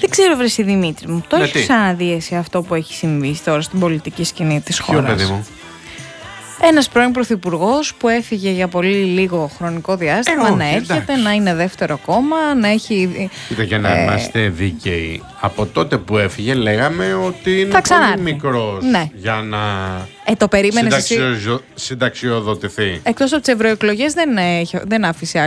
Δεν ξέρω, βρε εσύ Δημήτρη μου, το έχεις ξαναδεί εσύ αυτό που έχει συμβεί τώρα στην πολιτική σκηνή της χώρας? Ποιο, παιδί μου? Ένας πρώην πρωθυπουργός που έφυγε για πολύ λίγο χρονικό διάστημα, να έρχεται, εντάξει, να είναι δεύτερο κόμμα, να έχει... Κοίτα, για να είμαστε δίκαιοι, από τότε που έφυγε λέγαμε ότι είναι πολύ μικρός, ναι, για να το περίμενες εσύ? Συνταξιοδοτηθεί. Εκτός από τις ευρωεκλογές δεν άφησε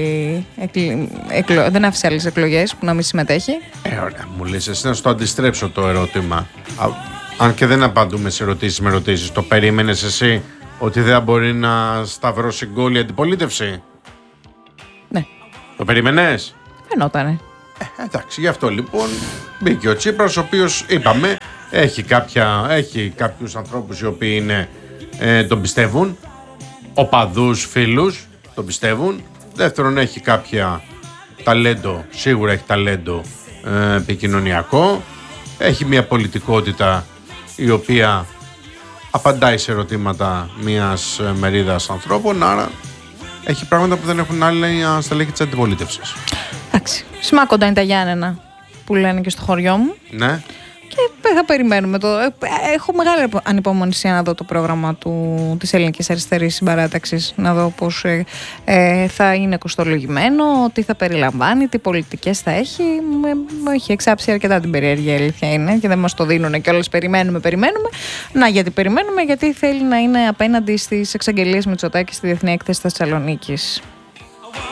άλλες εκλογές που να μην συμμετέχει. Ωραία, μου λες εσύ να στο αντιστρέψω το ερώτημα. Αν και δεν απαντούμε σε ερωτήσεις με ερωτήσεις, το περίμενες εσύ ότι δεν μπορεί να σταυρώσει γκόλ η αντιπολίτευση? Ναι. Το περίμενες? Φαινότανε. Εντάξει, γι' αυτό λοιπόν μπήκε ο Τσίπρας, ο οποίος, είπαμε, έχει κάποιους ανθρώπους οι οποίοι τον πιστεύουν, οπαδούς, φίλους, τον πιστεύουν. Δεύτερον, έχει κάποια ταλέντο, σίγουρα έχει ταλέντο επικοινωνιακό. Έχει μια πολιτικότητα η οποία απαντάει σε ερωτήματα μιας μερίδας ανθρώπων, άρα έχει πράγματα που δεν έχουν άλλοι στελέχη της αντιπολίτευσης. Εντάξει, σημάκοντα είναι τα Γιάννενα που λένε και στο χωριό μου. Ναι. Και θα περιμένουμε έχω μεγάλη ανυπομονησία να δω το πρόγραμμα της Ελληνικής Αριστερής Συμπαράταξης, να δω πώς θα είναι κοστολογημένο, τι θα περιλαμβάνει, τι πολιτικές θα έχει. Έχει εξάψει αρκετά την περιέργεια, η αλήθεια είναι, και δεν μας το δίνουν κιόλας. Περιμένουμε. Να, γιατί περιμένουμε, γιατί θέλει να είναι απέναντι στις εξαγγελίες Μητσοτάκη στη Διεθνή Έκθεση Θεσσαλονίκης.